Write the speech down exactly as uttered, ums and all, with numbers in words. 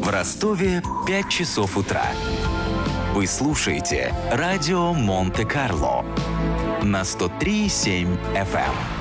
Ростове пять часов утра. Вы слушаете радио Монте-Карло на сто три и семь эф эм.